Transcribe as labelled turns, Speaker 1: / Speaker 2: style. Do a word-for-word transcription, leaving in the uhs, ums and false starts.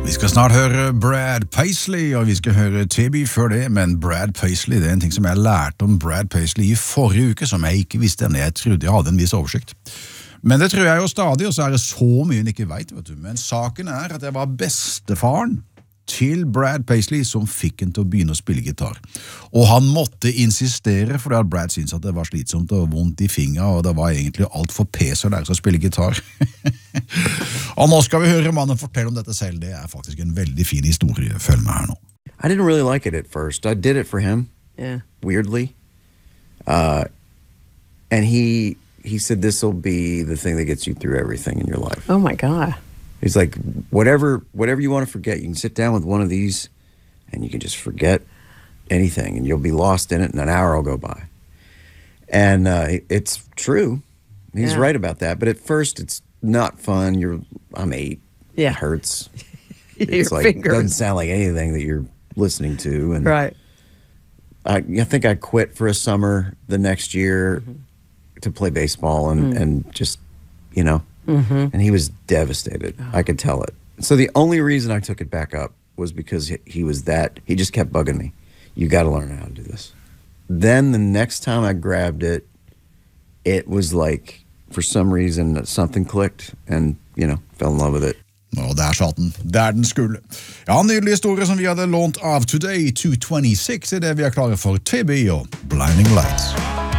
Speaker 1: Vi skal snart høre Brad Paisley, og vi skal høre Tibby før det, men Brad Paisley, det er en ting som jeg lærte om Brad Paisley i forrige uke, som jeg ikke visste, jeg trodde jeg hadde en viss oversikt. Men det tror jeg jo stadig, og så er det så mye jeg ikke vet, vet du. Men saken er at jeg var bestefaren til Brad Paisley som fikk han til å begynne å spille gitar. Og han måtte insistere, fordi at Brad syntes at det var slitsomt og vondt i fingra, og det var egentlig alt for pes å lære seg å spille gitar. Og nå skal vi høre mannen fortelle om dette selv. Det er faktisk en veldig fin historie. Følg med her nå.
Speaker 2: I didn't really like it at first. I did it for him,
Speaker 3: yeah.
Speaker 2: weirdly. Uh, and he he said, this will be the thing that gets you through everything in your life.
Speaker 3: Oh, my God.
Speaker 2: He's like, whatever whatever you want to forget, you can sit down with one of these and you can just forget anything and you'll be lost in it and an hour will go by. And uh, it's true. He's
Speaker 3: yeah.
Speaker 2: right about that. But at first it's not fun. You're I'm eight.
Speaker 3: Yeah.
Speaker 2: It hurts.
Speaker 3: Your
Speaker 2: It's like,
Speaker 3: fingers.
Speaker 2: it doesn't sound like anything that you're listening to. And
Speaker 3: Right.
Speaker 2: I, I think I quit for a summer the next year mm-hmm. to play baseball and, mm. and just, you know, mm-hmm. and he was devastated. Oh. I could tell it. So the only reason I took it back up was because he, he was that, he just kept bugging me. You got to learn how to do this. Then the next time I grabbed it, it was like, for some reason, something clicked and, you know, fell in love with it.
Speaker 1: Og der satt den, der den skulle. Ja, en nydelig historie som vi hadde lånt av Today to twenty-six er det vi er klare for Tibby og Blinding Lights.